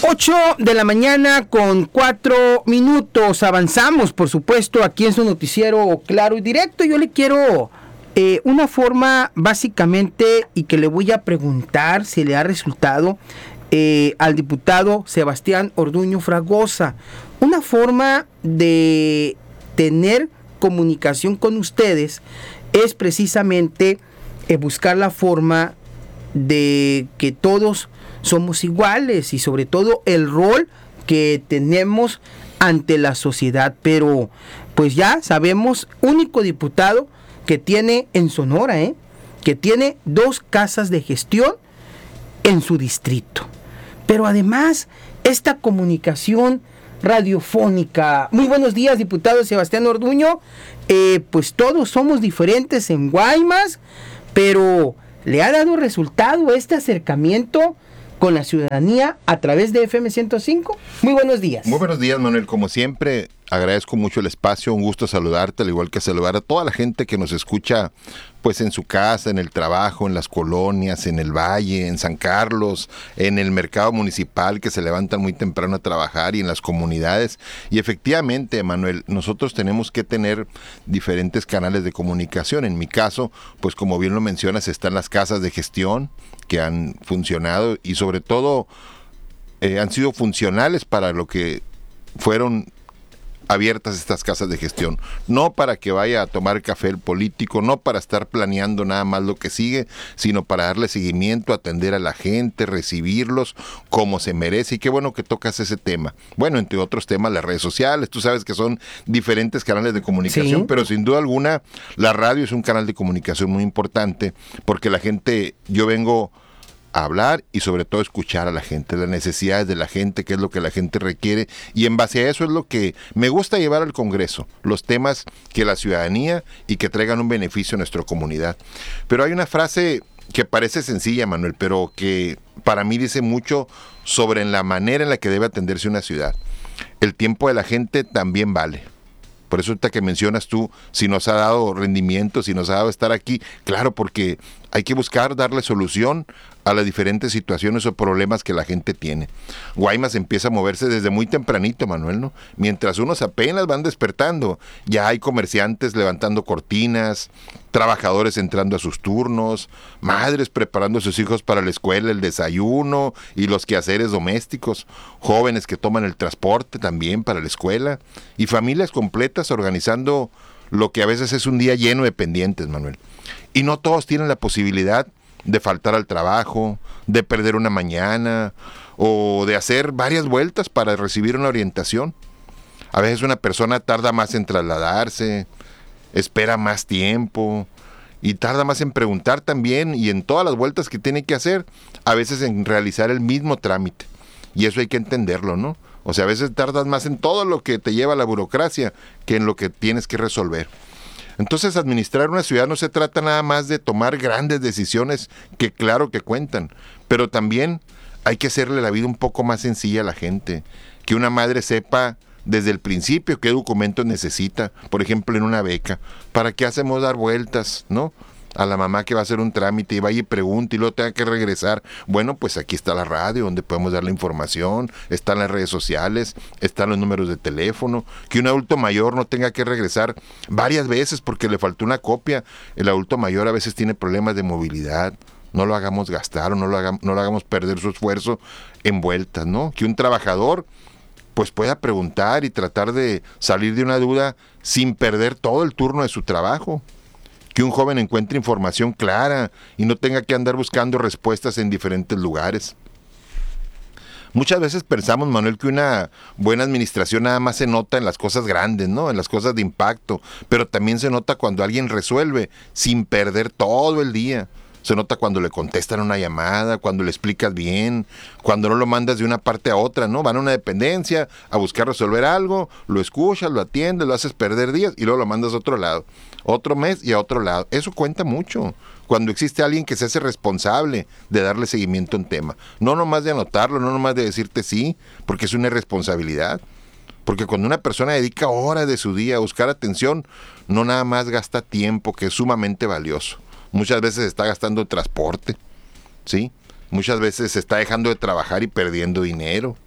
8:04 a.m. Avanzamos, por supuesto, aquí en su noticiero claro y directo. Yo le quiero una forma básicamente, y que le voy a preguntar si le ha resultado al diputado Sebastián Orduño Fragoso, una forma de tener comunicación con ustedes es precisamente buscar la forma de que todos somos iguales y sobre todo el rol que tenemos ante la sociedad. Pero pues ya sabemos, único diputado que tiene en Sonora, que tiene 2 casas de gestión en su distrito. Pero además, esta comunicación radiofónica. Muy buenos días, diputado Sebastián Orduño. Pues todos somos diferentes en Guaymas, pero ¿le ha dado resultado este acercamiento con la ciudadanía a través de FM 105? Muy buenos días. Muy buenos días, Manuel. Como siempre, agradezco mucho el espacio, un gusto saludarte, al igual que saludar a toda la gente que nos escucha pues en su casa, en el trabajo, en las colonias, en el valle, en San Carlos, en el mercado municipal, que se levantan muy temprano a trabajar, y en las comunidades. Y efectivamente, Manuel, nosotros tenemos que tener diferentes canales de comunicación. En mi caso, pues como bien lo mencionas, están las casas de gestión que han funcionado y sobre todo han sido funcionales para lo que fueron abiertas estas casas de gestión, no para que vaya a tomar café el político, no para estar planeando nada más lo que sigue, sino para darle seguimiento, atender a la gente, recibirlos como se merece. Y qué bueno que tocas ese tema. Bueno, entre otros temas, las redes sociales, tú sabes que son diferentes canales de comunicación, sí, pero sin duda alguna la radio es un canal de comunicación muy importante, porque la gente, yo vengo a hablar y sobre todo escuchar a la gente, las necesidades de la gente, qué es lo que la gente requiere, y en base a eso es lo que me gusta llevar al Congreso, los temas que la ciudadanía y que traigan un beneficio a nuestra comunidad. Pero hay una frase que parece sencilla, Manuel, pero que para mí dice mucho sobre la manera en la que debe atenderse una ciudad. El tiempo de la gente también vale. Por eso ahorita que mencionas tú, si nos ha dado rendimiento, si nos ha dado estar aquí, claro, porque hay que buscar darle solución a las diferentes situaciones o problemas que la gente tiene. Guaymas empieza a moverse desde muy tempranito, Manuel, ¿no? Mientras unos apenas van despertando, ya hay comerciantes levantando cortinas, trabajadores entrando a sus turnos, madres preparando a sus hijos para la escuela, el desayuno y los quehaceres domésticos, jóvenes que toman el transporte también para la escuela, y familias completas organizando lo que a veces es un día lleno de pendientes, Manuel. Y no todos tienen la posibilidad de faltar al trabajo, de perder una mañana o de hacer varias vueltas para recibir una orientación. A veces una persona tarda más en trasladarse, espera más tiempo y tarda más en preguntar también, y en todas las vueltas que tiene que hacer, a veces en realizar el mismo trámite. Y eso hay que entenderlo, ¿no? O sea, a veces tardas más en todo lo que te lleva a la burocracia que en lo que tienes que resolver. Entonces, administrar una ciudad no se trata nada más de tomar grandes decisiones, que claro que cuentan, pero también hay que hacerle la vida un poco más sencilla a la gente, que una madre sepa desde el principio qué documentos necesita, por ejemplo, en una beca. ¿Para qué hacemos dar vueltas, no? A la mamá que va a hacer un trámite y vaya y pregunte y luego tenga que regresar. Bueno, pues aquí está la radio donde podemos dar la información, están las redes sociales, están los números de teléfono, que un adulto mayor no tenga que regresar varias veces porque le faltó una copia. El adulto mayor a veces tiene problemas de movilidad. No lo hagamos gastar o no lo hagamos perder su esfuerzo en vueltas, ¿no? Que un trabajador pues pueda preguntar y tratar de salir de una duda sin perder todo el turno de su trabajo. Que un joven encuentre información clara y no tenga que andar buscando respuestas en diferentes lugares. Muchas veces pensamos, Manuel, que una buena administración nada más se nota en las cosas grandes, ¿no? En las cosas de impacto, pero también se nota cuando alguien resuelve sin perder todo el día. Se nota cuando le contestan una llamada, cuando le explicas bien, cuando no lo mandas de una parte a otra, ¿no? Van a una dependencia a buscar resolver algo, lo escuchas, lo atiendes, lo haces perder días y luego lo mandas a otro lado, otro mes y a otro lado. Eso cuenta mucho cuando existe alguien que se hace responsable de darle seguimiento a un tema. No nomás de anotarlo, no nomás de decirte sí, porque es una irresponsabilidad. Porque cuando una persona dedica horas de su día a buscar atención, no nada más gasta tiempo, que es sumamente valioso. Muchas veces está gastando transporte, ¿sí? Muchas veces se está dejando de trabajar y perdiendo dinero.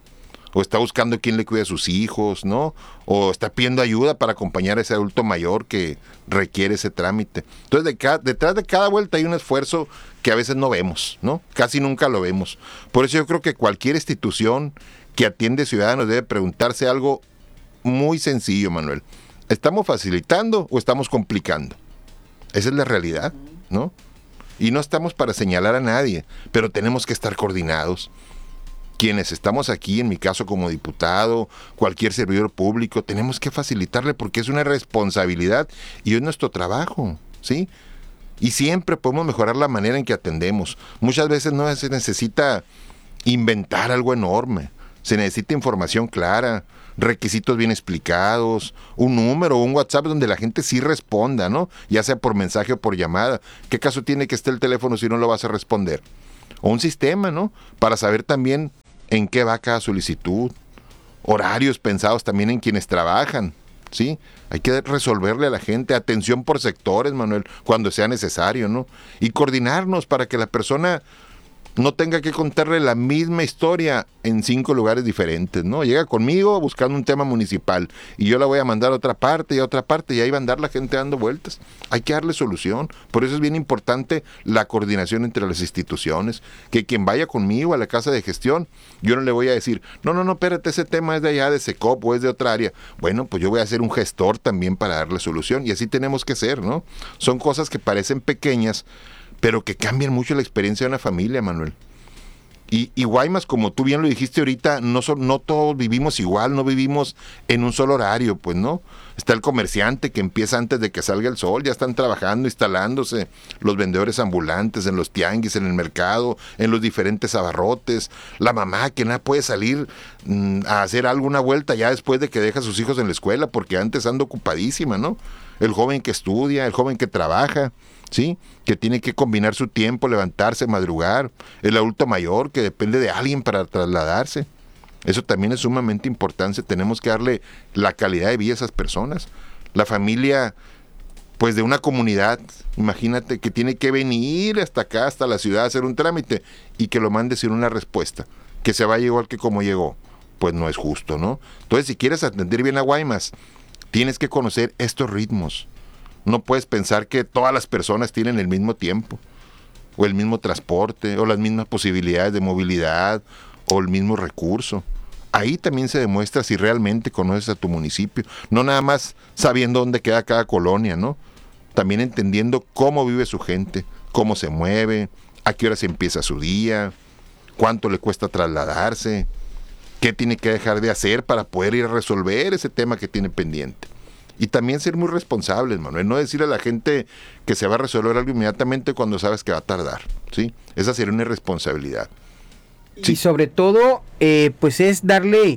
o está buscando quién le cuide a sus hijos, ¿no? O está pidiendo ayuda para acompañar a ese adulto mayor que requiere ese trámite. Entonces, detrás de cada vuelta hay un esfuerzo que a veces no vemos, ¿no? Casi nunca lo vemos. Por eso yo creo que cualquier institución que atiende ciudadanos debe preguntarse algo muy sencillo, Manuel. ¿Estamos facilitando o estamos complicando? Esa es la realidad, ¿no? Y no estamos para señalar a nadie, pero tenemos que estar coordinados. Quienes estamos aquí, en mi caso como diputado, cualquier servidor público, tenemos que facilitarle porque es una responsabilidad y es nuestro trabajo, ¿sí? Y siempre podemos mejorar la manera en que atendemos. Muchas veces no se necesita inventar algo enorme, se necesita información clara, requisitos bien explicados, un número o un WhatsApp donde la gente sí responda, ¿no? Ya sea por mensaje o por llamada. ¿Qué caso tiene que esté el teléfono si no lo vas a responder? O un sistema, ¿no? Para saber también en qué va cada solicitud, horarios pensados también en quienes trabajan, ¿sí? Hay que resolverle a la gente, atención por sectores, Manuel, cuando sea necesario, ¿no? Y coordinarnos para que la persona no tenga que contarle la misma historia en 5 lugares diferentes, ¿no? Llega conmigo buscando un tema municipal y yo la voy a mandar a otra parte y a otra parte y ahí va a andar la gente dando vueltas. Hay que darle solución. Por eso es bien importante la coordinación entre las instituciones. Que quien vaya conmigo a la casa de gestión, yo no le voy a decir, no, espérate, ese tema es de allá de SECOP o es de otra área. Bueno, pues yo voy a ser un gestor también para darle solución y así tenemos que ser, ¿no? Son cosas que parecen pequeñas, pero que cambian mucho la experiencia de una familia, Manuel. Y Guaymas, como tú bien lo dijiste ahorita, no todos vivimos igual, no vivimos en un solo horario, pues, ¿no? Está el comerciante que empieza antes de que salga el sol, ya están trabajando, instalándose, los vendedores ambulantes en los tianguis, en el mercado, en los diferentes abarrotes, la mamá que nada puede salir a hacer alguna vuelta ya después de que deja a sus hijos en la escuela, porque antes anda ocupadísima, ¿no? El joven que estudia, el joven que trabaja, ¿sí? Que tiene que combinar su tiempo, levantarse, madrugar, el adulto mayor que depende de alguien para trasladarse. Eso también es sumamente importante, tenemos que darle la calidad de vida a esas personas. La familia, pues de una comunidad, imagínate que tiene que venir hasta acá, hasta la ciudad a hacer un trámite y que lo mande sin una respuesta, que se vaya igual que como llegó, pues no es justo, ¿no? Entonces, si quieres atender bien a Guaymas, tienes que conocer estos ritmos. No puedes pensar que todas las personas tienen el mismo tiempo, o el mismo transporte, o las mismas posibilidades de movilidad, o el mismo recurso. Ahí también se demuestra si realmente conoces a tu municipio. No nada más sabiendo dónde queda cada colonia, ¿no? También entendiendo cómo vive su gente, cómo se mueve, a qué horas empieza su día, cuánto le cuesta trasladarse, qué tiene que dejar de hacer para poder ir a resolver ese tema que tiene pendiente. Y también ser muy responsables, Manuel, no decirle a la gente que se va a resolver algo inmediatamente cuando sabes que va a tardar, ¿sí? Esa sería una irresponsabilidad. Sí. Y sobre todo, pues es darle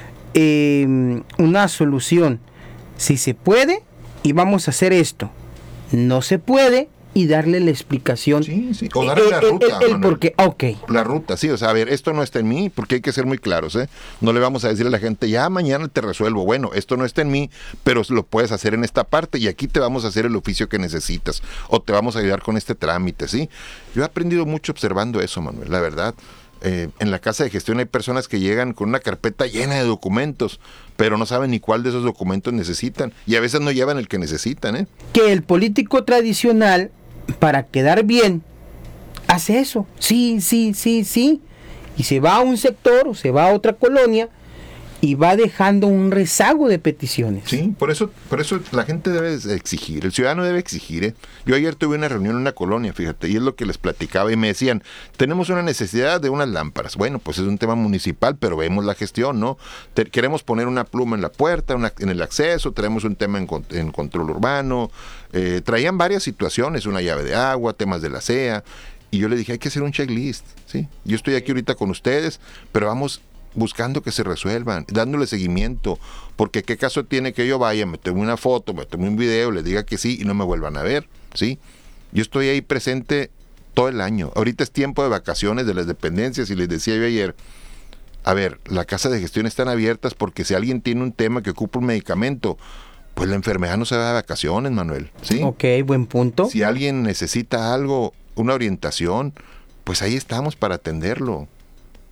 una solución. Si se puede, y vamos a hacer esto. No se puede, y darle la explicación. Sí. O darle la ruta. El por qué, ok. La ruta, sí, o sea, a ver, esto no está en mí, porque hay que ser muy claros, ¿eh? No le vamos a decir a la gente, ya mañana te resuelvo. Bueno, esto no está en mí, pero lo puedes hacer en esta parte y aquí te vamos a hacer el oficio que necesitas, o te vamos a ayudar con este trámite, ¿sí? Yo he aprendido mucho observando eso, Manuel, la verdad. En la casa de gestión hay personas que llegan con una carpeta llena de documentos, pero no saben ni cuál de esos documentos necesitan, y a veces no llevan el que necesitan, ¿eh? Que el político tradicional, para quedar bien, hace eso, sí, y se va a un sector o se va a otra colonia y va dejando un rezago de peticiones. Sí, por eso la gente debe exigir, el ciudadano debe exigir, ¿eh? Yo ayer tuve una reunión en una colonia, fíjate, y es lo que les platicaba y me decían, tenemos una necesidad de unas lámparas. Bueno, pues es un tema municipal, pero vemos la gestión, ¿no? Queremos poner una pluma en la puerta, en el acceso, tenemos un tema en control urbano, traían varias situaciones, una llave de agua, temas de la SEA, y yo le dije, hay que hacer un checklist, ¿sí? Yo estoy aquí ahorita con ustedes, pero vamos buscando que se resuelvan, dándole seguimiento, porque qué caso tiene que yo vaya, me tome una foto, me tome un video, les diga que sí y no me vuelvan a ver, ¿sí? Yo estoy ahí presente todo el año. Ahorita es tiempo de vacaciones de las dependencias y les decía yo ayer, a ver, las casas de gestión están abiertas porque si alguien tiene un tema que ocupa un medicamento, pues la enfermedad no se va de vacaciones, Manuel, ¿sí? Ok, buen punto. Si alguien necesita algo, una orientación, pues ahí estamos para atenderlo.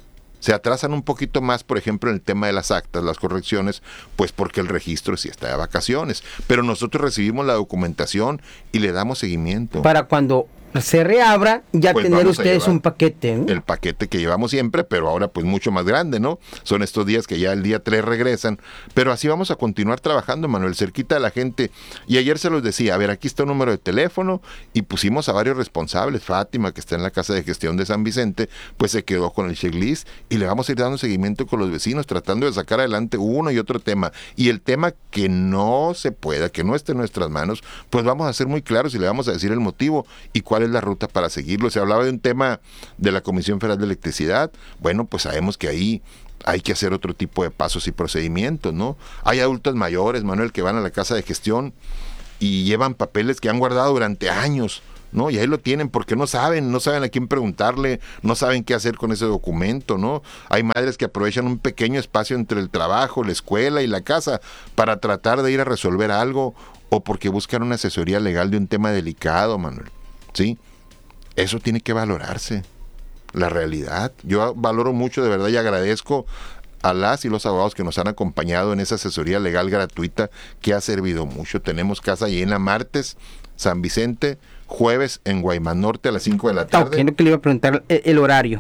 Se atrasan un poquito más, por ejemplo, en el tema de las actas, las correcciones, pues porque el registro sí está de vacaciones. Pero nosotros recibimos la documentación y le damos seguimiento. Para cuando se reabra, ya Pues tener vamos a ustedes llevar un paquete, ¿no? el paquete que llevamos siempre, pero ahora pues mucho más grande, ¿no? Son estos días que ya el día 3 regresan, pero así vamos a continuar trabajando, Manuel, cerquita de la gente. Y ayer se los decía, a ver, aquí está un número de teléfono, y pusimos a varios responsables. Fátima, que está en la Casa de Gestión de San Vicente, pues se quedó con el checklist, y le vamos a ir dando seguimiento con los vecinos, tratando de sacar adelante uno y otro tema. Y el tema que no se pueda, que no esté en nuestras manos, pues vamos a ser muy claros y le vamos a decir el motivo y cuál es la ruta para seguirlo. Se hablaba de un tema de la Comisión Federal de Electricidad. Bueno, pues sabemos que ahí hay que hacer otro tipo de pasos y procedimientos, ¿no? Hay adultos mayores, Manuel, que van a la Casa de Gestión y llevan papeles que han guardado durante años, ¿no? Y ahí lo tienen porque no saben a quién preguntarle, no saben qué hacer con ese documento, ¿no? Hay madres que aprovechan un pequeño espacio entre el trabajo, la escuela y la casa para tratar de ir a resolver algo, o porque buscan una asesoría legal de un tema delicado, Manuel, ¿sí? Eso tiene que valorarse, la realidad. Yo valoro mucho, de verdad, y agradezco a las y los abogados que nos han acompañado en esa asesoría legal gratuita que ha servido mucho. Tenemos casa llena martes, San Vicente, jueves en Guaymas Norte a las 5 de la tarde. Ok, lo que le iba a preguntar, el horario.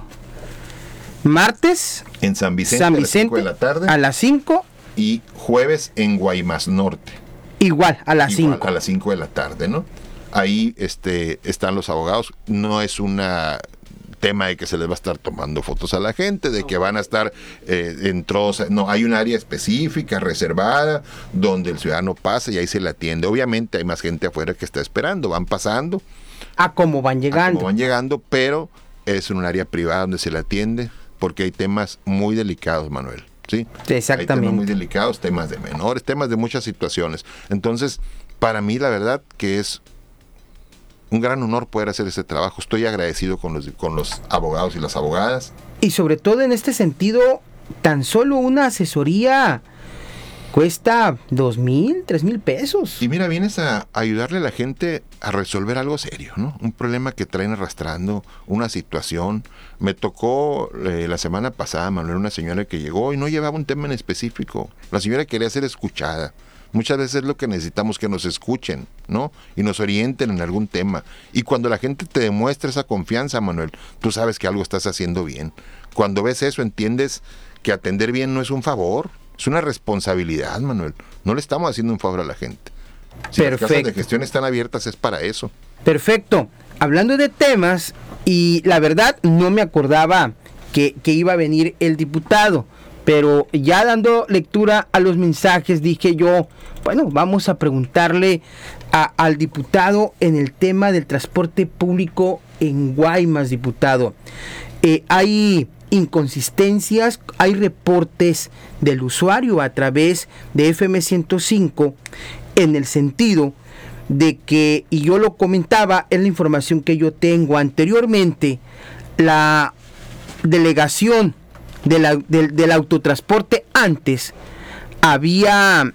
Martes en San Vicente, a las 5 de la tarde. A las 5. Y jueves en Guaymas Norte. Igual, a las 5. A las 5 de la tarde, ¿no? Ahí están los abogados. No es una tema de que se les va a estar tomando fotos a la gente, de que van a estar no, hay un área específica, reservada, donde el ciudadano pasa y ahí se le atiende. Obviamente hay más gente afuera que está esperando, van pasando. A cómo van llegando. Pero es en un área privada donde se le atiende, porque hay temas muy delicados, Manuel. ¿Sí? Exactamente. Hay temas muy delicados, temas de menores, temas de muchas situaciones. Entonces, para mí la verdad que es un gran honor poder hacer ese trabajo. Estoy agradecido con los abogados y las abogadas. Y sobre todo en este sentido, tan solo una asesoría cuesta 2,000, 3,000 pesos. Y mira, vienes a ayudarle a la gente a resolver algo serio, ¿no? Un problema que traen arrastrando, una situación. Me tocó la semana pasada, Manuel, una señora que llegó y no llevaba un tema en específico. La señora quería ser escuchada. Muchas veces es lo que necesitamos, que nos escuchen, ¿no? Y nos orienten en algún tema. Y cuando la gente te demuestra esa confianza, Manuel, tú sabes que algo estás haciendo bien. Cuando ves eso, entiendes que atender bien no es un favor, es una responsabilidad, Manuel. No le estamos haciendo un favor a la gente. Si las casas de gestión están abiertas, es para eso. Perfecto. Hablando de temas, y la verdad no me acordaba que iba a venir el diputado, pero ya dando lectura a los mensajes dije yo, bueno, vamos a preguntarle al diputado en el tema del transporte público en Guaymas, diputado. Hay inconsistencias, hay reportes del usuario a través de FM 105 en el sentido de que, y yo lo comentaba, es la información que yo tengo anteriormente, la delegación del autotransporte antes había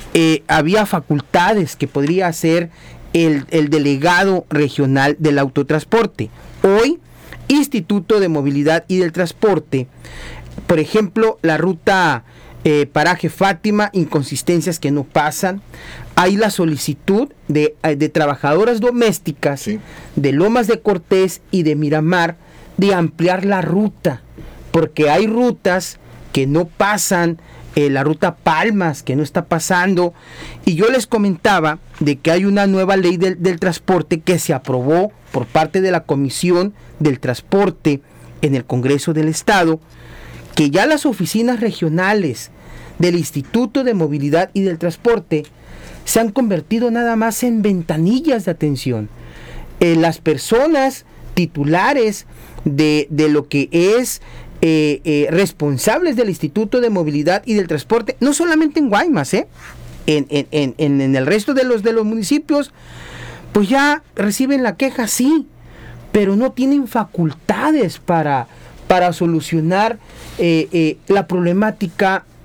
facultades que podría hacer el delegado regional del autotransporte. Hoy, Instituto de Movilidad y del Transporte, por ejemplo, la ruta Paraje Fátima, inconsistencias que no pasan. Hay la solicitud de trabajadoras domésticas, sí, de Lomas de Cortés y de Miramar, de ampliar la ruta, porque hay rutas que no pasan, la ruta Palmas que no está pasando, y yo les comentaba de que hay una nueva ley del transporte que se aprobó por parte de la Comisión del Transporte en el Congreso del Estado, que ya las oficinas regionales del Instituto de Movilidad y del Transporte se han convertido nada más en ventanillas de atención. Las personas titulares de lo que es responsables del Instituto de Movilidad y del Transporte, no solamente en Guaymas, en el resto de los municipios, pues ya reciben la queja, sí, pero no tienen facultades para solucionar la problemática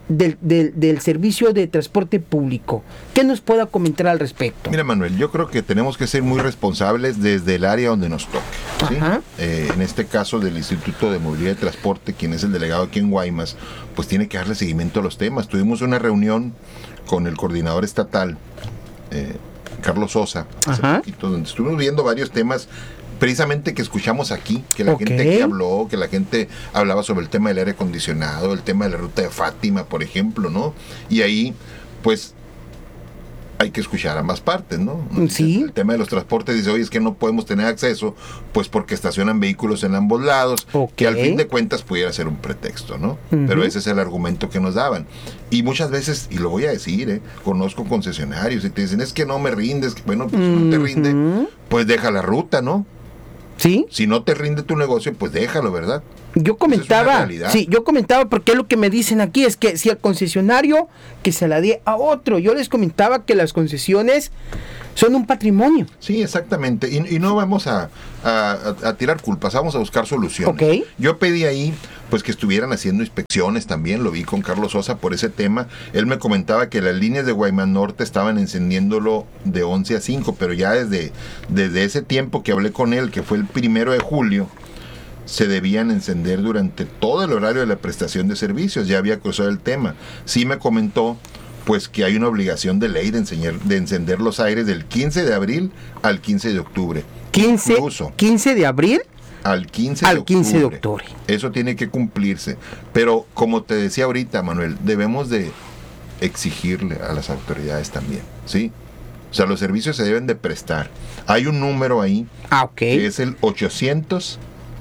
del servicio de transporte público. ¿Qué nos pueda comentar al respecto? Mira, Manuel, yo creo que tenemos que ser muy responsables desde el área donde nos toque, ¿sí? En este caso del Instituto de Movilidad y Transporte, quien es el delegado aquí en Guaymas, pues tiene que darle seguimiento a los temas. Tuvimos una reunión con el coordinador estatal, Carlos Sosa, hace poquito, donde estuvimos viendo varios temas precisamente que escuchamos aquí, que la gente aquí habló, que la gente hablaba sobre el tema del aire acondicionado, el tema de la ruta de Fátima, por ejemplo, ¿no? Y ahí, pues, hay que escuchar ambas partes, ¿no? Sí. El tema de los transportes dice, oye, es que no podemos tener acceso, pues porque estacionan vehículos en ambos lados, que al fin de cuentas pudiera ser un pretexto, ¿no? Pero ese es el argumento que nos daban. Y muchas veces, y lo voy a decir, conozco concesionarios y te dicen, es que no me rindes, bueno, pues si no te rinde, pues deja la ruta, ¿no? Sí. Si no te rinde tu negocio, pues déjalo, ¿verdad? Yo comentaba, porque lo que me dicen aquí es que si al concesionario que se la dé a otro. Yo les comentaba que las concesiones son un patrimonio. Sí, exactamente. Y no vamos a tirar culpas, vamos a buscar soluciones. Yo pedí ahí pues que estuvieran haciendo inspecciones también, lo vi con Carlos Sosa por ese tema. Él me comentaba que las líneas de Guaymas Norte estaban encendiéndolo de 11 a 5, pero ya desde ese tiempo que hablé con él, que fue el 1 de julio, se debían encender durante todo el horario de la prestación de servicios. Ya había cruzado el tema. Sí me comentó pues que hay una obligación de ley de encender los aires del 15 de abril al 15 de octubre. 15 de abril al 15 de octubre. Eso tiene que cumplirse. Pero como te decía ahorita, Manuel, debemos de exigirle a las autoridades también, ¿sí? O sea, los servicios se deben de prestar. Hay un número ahí que es el 800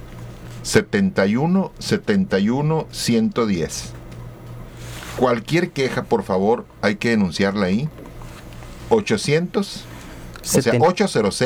71 71 110. Cualquier queja, por favor, hay que denunciarla ahí. 800 o sea, 800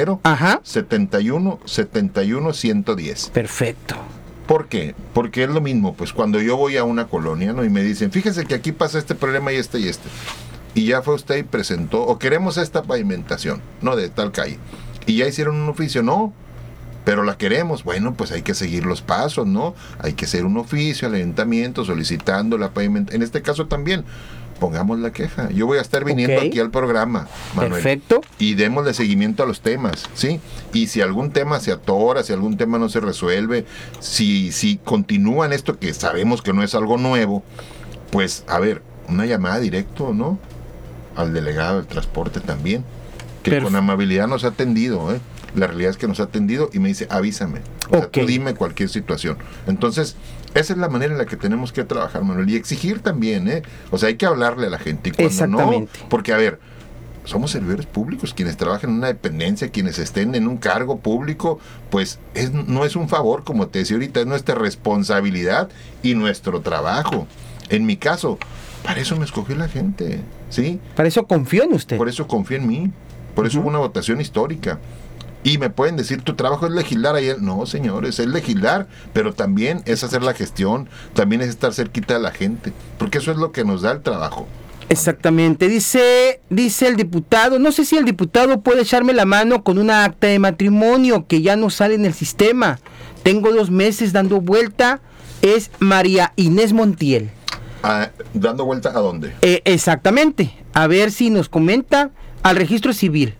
71 71 110. Perfecto. ¿Por qué? Porque es lo mismo, pues cuando yo voy a una colonia, ¿no? Y me dicen, fíjese que aquí pasa este problema y este. Y ya fue usted y presentó, o queremos esta pavimentación, ¿no? De tal calle. Y ya hicieron un oficio, no, pero la queremos. Bueno, pues hay que seguir los pasos, ¿no? Hay que hacer un oficio al ayuntamiento solicitando la pavimentación. En este caso también, pongamos la queja. Yo voy a estar viniendo aquí al programa, Manuel. Perfecto. Y démosle seguimiento a los temas, ¿sí? Y si algún tema se atora, si algún tema no se resuelve, si continúan esto que sabemos que no es algo nuevo, pues, a ver, una llamada directo, ¿no? Al delegado del transporte también, que con amabilidad nos ha atendido, ¿eh? La realidad es que nos ha atendido y me dice, avísame, o sea, tú dime cualquier situación. Entonces, esa es la manera en la que tenemos que trabajar, Manuel, y exigir también, ¿eh? O sea, hay que hablarle a la gente. Y cuando no, porque, a ver, somos servidores públicos, quienes trabajan en una dependencia, quienes estén en un cargo público, pues no es un favor, como te decía ahorita, es nuestra responsabilidad y nuestro trabajo. En mi caso, para eso me escogió la gente, ¿sí? Para eso confío en usted. Por eso confío en mí, por eso hubo una votación histórica. Y me pueden decir, tu trabajo es legislar ayer. No, señores, es legislar, pero también es hacer la gestión, también es estar cerquita de la gente, porque eso es lo que nos da el trabajo. Exactamente, dice el diputado, no sé si el diputado puede echarme la mano con una acta de matrimonio que ya no sale en el sistema. Tengo 2 meses dando vuelta, es María Inés Montiel. ¿Dando vuelta a dónde? Exactamente, a ver si nos comenta al registro civil.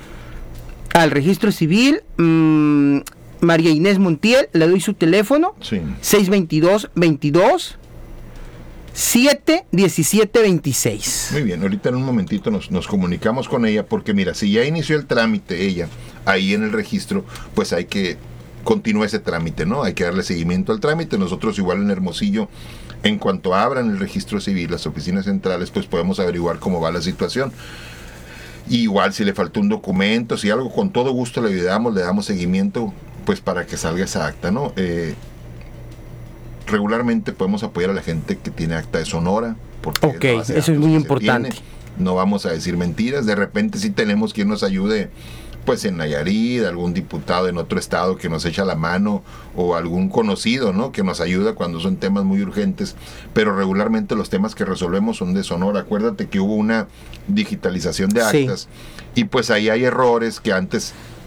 Al registro civil, María Inés Montiel, le doy su teléfono, 622-22 71726. Muy bien, ahorita en un momentito nos comunicamos con ella, porque mira, si ya inició el trámite ella, ahí en el registro, pues hay que continuar ese trámite, ¿no? Hay que darle seguimiento al trámite. Nosotros igual en Hermosillo, en cuanto abran el registro civil, las oficinas centrales, pues podemos averiguar cómo va la situación. Igual si le faltó un documento, si algo, con todo gusto le ayudamos, le damos seguimiento, pues para que salga esa acta, ¿no? Regularmente podemos apoyar a la gente que tiene acta de Sonora, porque eso es muy importante. No vamos a decir mentiras. De repente sí tenemos quien nos ayude, pues en Nayarit, algún diputado en otro estado que nos echa la mano, o algún conocido, ¿no? Que nos ayuda cuando son temas muy urgentes, pero regularmente los temas que resolvemos son de Sonora. Acuérdate que hubo una digitalización de actas, y pues ahí hay errores que antes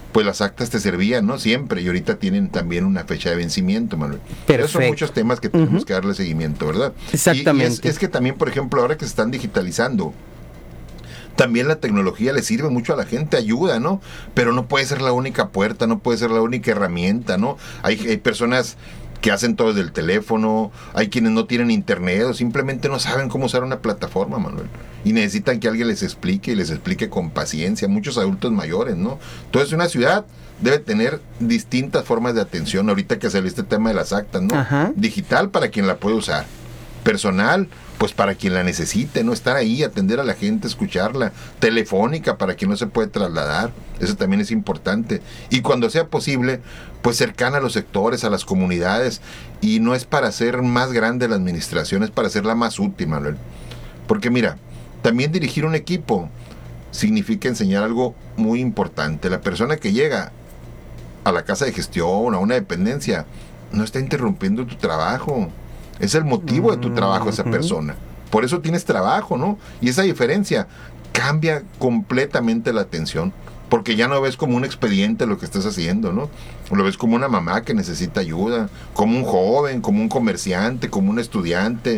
pues las actas te servían, ¿no? Siempre, y ahorita tienen también una fecha de vencimiento, Manuel. Pero esos son muchos temas que tenemos que darle seguimiento, ¿verdad? Exactamente. Y es que también, por ejemplo, ahora que se están digitalizando, también la tecnología le sirve mucho a la gente, ayuda, ¿no? Pero no puede ser la única puerta, no puede ser la única herramienta, ¿no? Hay personas que hacen todo desde el teléfono, hay quienes no tienen internet o simplemente no saben cómo usar una plataforma, Manuel. Y necesitan que alguien les explique y les explique con paciencia, muchos adultos mayores, ¿no? Entonces una ciudad debe tener distintas formas de atención, ahorita que salió este tema de las actas, ¿no? Ajá. Digital para quien la puede usar, personal, pues para quien la necesite, no estar ahí, atender a la gente, escucharla, telefónica para quien no se puede trasladar, eso también es importante, y cuando sea posible, pues cercana a los sectores, a las comunidades, y no es para hacer más grande la administración, es para hacerla más útil, Manuel, porque mira, también dirigir un equipo significa enseñar algo muy importante, la persona que llega a la casa de gestión, a una dependencia, no está interrumpiendo tu trabajo. Es el motivo de tu trabajo esa persona. Por eso tienes trabajo, ¿no? Y esa diferencia cambia completamente la atención. Porque ya no ves como un expediente lo que estás haciendo, ¿no? Lo ves como una mamá que necesita ayuda, como un joven, como un comerciante, como un estudiante,